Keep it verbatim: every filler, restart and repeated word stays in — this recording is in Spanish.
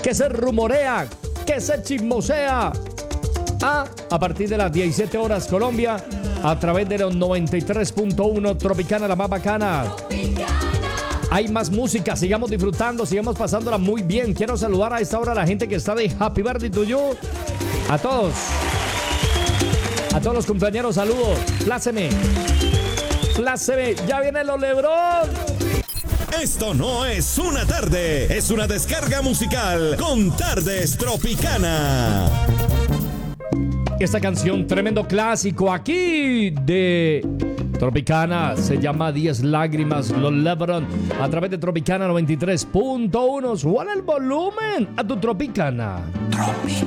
que se rumorea, que se chismosea. Ah, a partir de las diecisiete horas Colombia, a través de los noventa y tres punto uno Tropicana, la más bacana. Hay más música, sigamos disfrutando, sigamos pasándola muy bien. Quiero saludar a esta hora a la gente que está de Happy Birthday to you. A todos. A todos los compañeros, saludos. Pláceme. Pláceme. Ya viene los Lebrón. Esto no es una tarde, es una descarga musical con Tardes Tropicana. Esta canción, tremendo clásico aquí de Tropicana, se llama diez lágrimas, los Lebron, a través de Tropicana noventa y tres punto uno. Suena el volumen a tu Tropicana. Tropicana.